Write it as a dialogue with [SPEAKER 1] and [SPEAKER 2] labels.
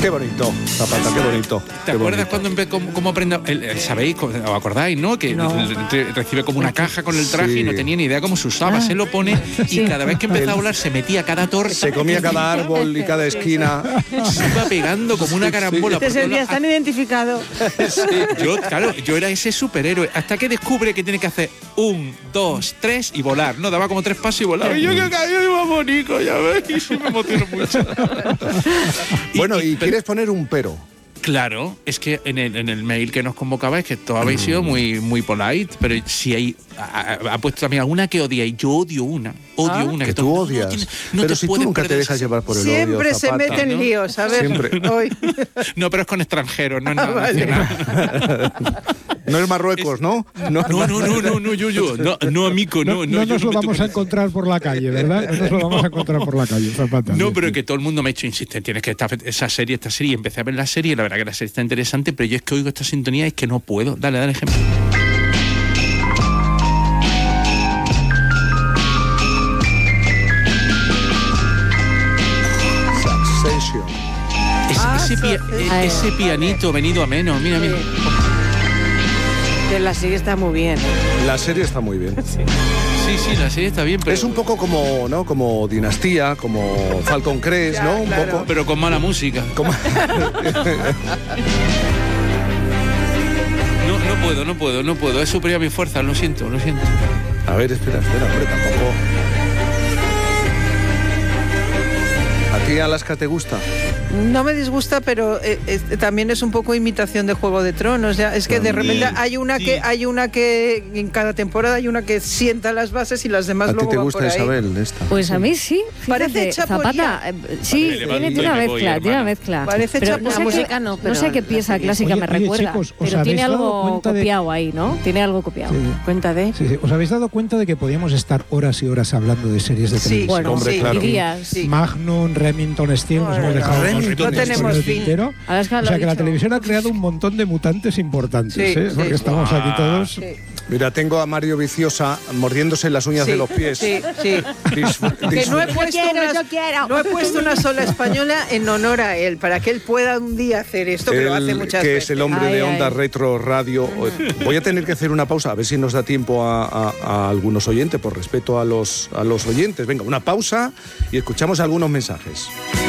[SPEAKER 1] Qué bonito, Zapata, qué bonito.
[SPEAKER 2] ¿Te acuerdas cuando cómo aprende? ¿Sabéis? ¿Os acordáis, no? Que recibe como una caja con el traje y no tenía ni idea cómo se usaba. Se lo pone y cada vez que empezaba a volar se metía cada torta.
[SPEAKER 1] Se comía cada árbol y cada esquina.
[SPEAKER 2] Se iba pegando como una carambola.
[SPEAKER 3] Te sentías tan identificado.
[SPEAKER 2] Yo era ese superhéroe. Hasta que descubre que tiene que hacer 1, 2, 3 y volar. No, daba como 3 pasos y volaba. Y yo que caí iba bonito, ya ves. Y me emociono mucho.
[SPEAKER 1] Bueno, y quieres poner un pero.
[SPEAKER 2] Claro, es que en el mail que nos convocaba es que todos habéis sido muy, muy polite, pero si hay ha puesto también alguna que odia y yo odio una.
[SPEAKER 1] Que tú odias. Pero si tú nunca te dejas llevar por el odio,
[SPEAKER 3] siempre se
[SPEAKER 1] Zapata,
[SPEAKER 3] mete en líos, a ver.
[SPEAKER 1] Siempre.
[SPEAKER 3] Hoy.
[SPEAKER 2] No, pero es con extranjeros, no es nada nacional.
[SPEAKER 1] No es Marruecos, ¿no?
[SPEAKER 2] No, yo. No, amigo, no.
[SPEAKER 4] No nos lo vamos a encontrar por la calle, ¿verdad? No nos lo vamos a encontrar por la calle, Zapata.
[SPEAKER 2] No, pero que todo el mundo me ha hecho insistir, tienes que estar esta serie. Y empecé a ver la serie, y la verdad que la serie está interesante, pero yo es que oigo esta sintonía y es que no puedo. Dale ejemplo. Ese pianito venido a menos, mira.
[SPEAKER 3] Que la serie está muy bien.
[SPEAKER 1] La serie está muy bien.
[SPEAKER 2] Sí, la serie está bien, pero...
[SPEAKER 1] Es un poco como, ¿no? Como Dinastía, como Falcon Crest, ¿no? Un poco.
[SPEAKER 2] Pero con mala música. No puedo. He superado mi fuerza, lo siento.
[SPEAKER 1] A ver, espera, hombre, tampoco... ¿A ti Alaska te gusta?
[SPEAKER 3] No me disgusta, pero también es un poco imitación de Juego de Tronos. Ya. Es que de repente hay una que en cada temporada hay una que sienta las bases y las demás luego van por ahí.
[SPEAKER 1] ¿A ti te gusta, Isabel, esta?
[SPEAKER 5] Pues a mí sí.
[SPEAKER 3] Parece
[SPEAKER 5] Zapata. Sí, tiene una mezcla.
[SPEAKER 3] Parece
[SPEAKER 5] Chapolin.
[SPEAKER 3] La música no, pero...
[SPEAKER 5] No sé qué pieza clásica me recuerda,
[SPEAKER 4] chicos,
[SPEAKER 5] pero tiene algo copiado ahí, ¿no? Tiene algo copiado.
[SPEAKER 4] Sí.
[SPEAKER 3] Cuenta de...
[SPEAKER 4] Sí. ¿Os habéis dado cuenta de que podíamos estar horas y horas hablando de series de televisión?
[SPEAKER 5] Bueno,
[SPEAKER 1] hombre, claro.
[SPEAKER 5] Sí.
[SPEAKER 4] Magnum, Remington Steele, nos hemos dejado
[SPEAKER 3] no tenemos fin.
[SPEAKER 4] O sea que la televisión ha creado un montón de mutantes importantes, porque estamos aquí todos.
[SPEAKER 3] Sí.
[SPEAKER 1] Mira, tengo a Mario Viciosa mordiéndose las uñas de los pies.
[SPEAKER 3] Sí. Que no he puesto una sola española en honor a él, para que él pueda un día hacer esto, que lo hace muchas veces.
[SPEAKER 1] Que es el hombre de Onda Retro Radio. Voy a tener que hacer una pausa, a ver si nos da tiempo a algunos oyentes, por respeto a los oyentes. Venga, una pausa y escuchamos algunos mensajes.